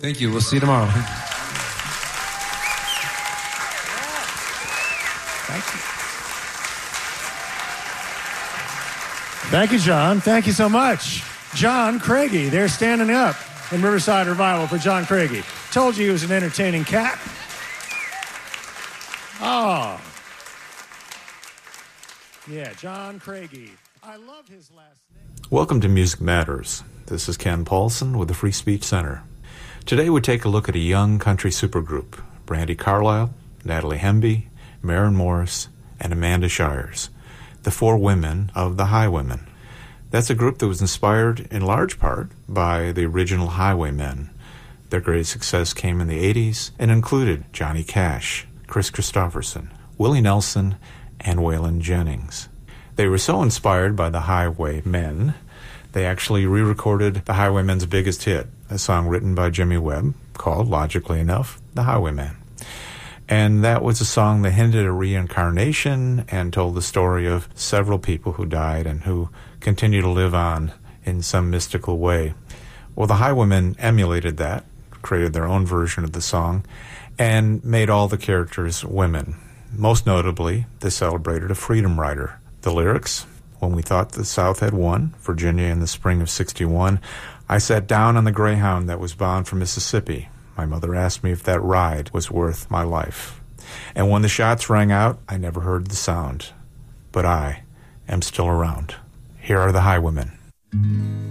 Thank you. We'll see you tomorrow. Thank you. Thank you, John. Thank you so much. John Craigie. They're standing up in Riverside Revival for John Craigie. Told you he was an entertaining cat. Oh. Yeah, John Craigie. I love his last name. Welcome to Music Matters. This is Ken Paulson with the Free Speech Center. Today we take a look at a young country supergroup, Brandi Carlile, Natalie Hemby, Maren Morris, and Amanda Shires, the four women of the Highwomen. That's a group that was inspired in large part by the original Highwaymen. Their great success came in the 80s and included Johnny Cash, Chris Christopherson, Willie Nelson, and Waylon Jennings. They were so inspired by the Highwaymen, they actually re-recorded the Highwaymen's biggest hit, a song written by Jimmy Webb called, logically enough, The Highwayman. And that was a song that hinted at reincarnation and told the story of several people who died and who continue to live on in some mystical way. Well, the Highwaymen emulated that, created their own version of the song, and made all the characters women. Most notably, they celebrated a freedom rider. The lyrics, when we thought the South had won, Virginia in the spring of '61, I sat down on the Greyhound that was bound for Mississippi. My mother asked me if that ride was worth my life. And when the shots rang out, I never heard the sound. But I am still around. Here are the Highwaymen.